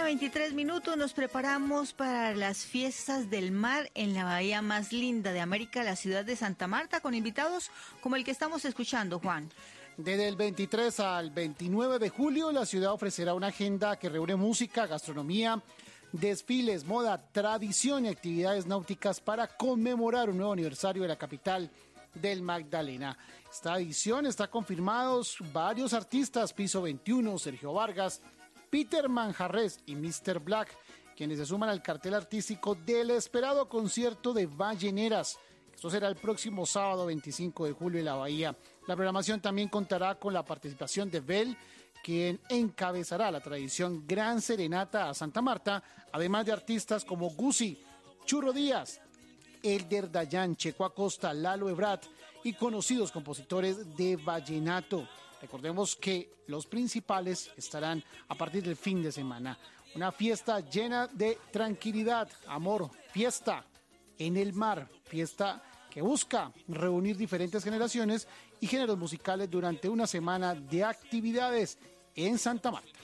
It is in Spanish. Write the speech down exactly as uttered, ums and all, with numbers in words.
veintitrés minutos, nos preparamos para las fiestas del mar en la bahía más linda de América, la ciudad de Santa Marta, con invitados como el que estamos escuchando, Juan. Desde el veintitrés al veintinueve de julio, la ciudad ofrecerá una agenda que reúne música, gastronomía, desfiles, moda, tradición y actividades náuticas para conmemorar un nuevo aniversario de la capital del Magdalena. Esta edición está confirmados varios artistas: Piso veintiuno, Sergio Vargas, Peter Manjarres y mister Black, quienes se suman al cartel artístico del esperado concierto de Balleneras. Esto será el próximo sábado veinticinco de julio en la Bahía. La programación también contará con la participación de Bel, quien encabezará la tradición Gran Serenata a Santa Marta, además de artistas como Guzzi, Churro Díaz, Elder Dayan, Checo Acosta, Lalo Ebrat y conocidos compositores de vallenato. Recordemos que los principales estarán a partir del fin de semana. Una fiesta llena de tranquilidad, amor, fiesta en el mar, fiesta que busca reunir diferentes generaciones y géneros musicales durante una semana de actividades en Santa Marta.